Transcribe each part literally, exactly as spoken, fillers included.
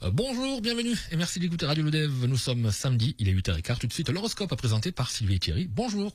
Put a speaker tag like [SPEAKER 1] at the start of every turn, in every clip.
[SPEAKER 1] Euh, bonjour, bienvenue et merci d'écouter Radio Le Dev. Nous sommes samedi, il est huit heures quinze. Tout de suite, l'horoscope à présenter par Sylvie et Thierry. Bonjour.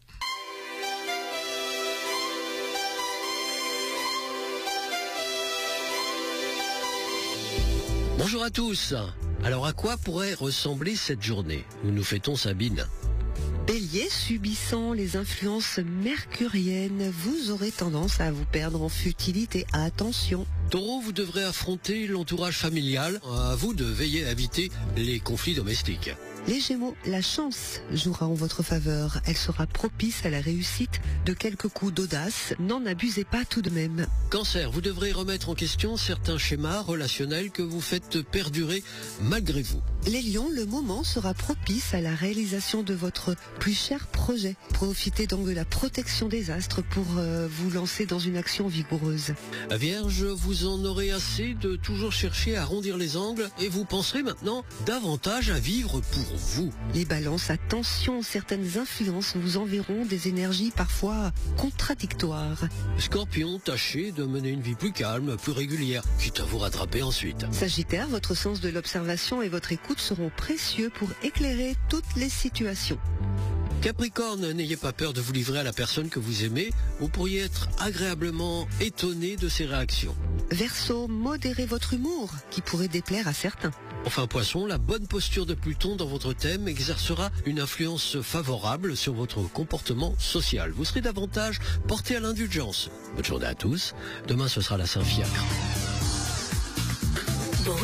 [SPEAKER 2] Bonjour à tous. Alors à quoi pourrait ressembler cette journée où nous fêtons Sabine?
[SPEAKER 3] Bélier, subissant les influences mercuriennes, vous aurez tendance à vous perdre en futilité. Attention.
[SPEAKER 2] Taureau, vous devrez affronter l'entourage familial. À vous de veiller à éviter les conflits domestiques.
[SPEAKER 3] Les Gémeaux, la chance jouera en votre faveur. Elle sera propice à la réussite de quelques coups d'audace. N'en abusez pas tout de même.
[SPEAKER 2] Cancer, vous devrez remettre en question certains schémas relationnels que vous faites perdurer malgré vous.
[SPEAKER 3] Les Lions, le moment sera propice à la réalisation de votre plus cher projet. Profitez donc de la protection des astres pour euh, vous lancer dans une action vigoureuse.
[SPEAKER 2] Vierge, vous en aurez assez de toujours chercher à arrondir les angles et vous penserez maintenant davantage à vivre pour vous.
[SPEAKER 3] Les Balances, attention, certaines influences vous enverront des énergies parfois contradictoires.
[SPEAKER 2] Scorpion, tâchez de mener une vie plus calme, plus régulière, quitte à vous rattraper ensuite.
[SPEAKER 3] Sagittaire, votre sens de l'observation et votre écoute seront précieux pour éclairer toutes les situations.
[SPEAKER 2] Capricorne, n'ayez pas peur de vous livrer à la personne que vous aimez, vous pourriez être agréablement étonné de ses réactions.
[SPEAKER 3] Verseau, modérez votre humour qui pourrait déplaire à certains.
[SPEAKER 2] Enfin Poisson, la bonne posture de Pluton dans votre thème exercera une influence favorable sur votre comportement social. Vous serez davantage porté à l'indulgence. Bonne journée à tous, demain ce sera la Saint-Fiacre.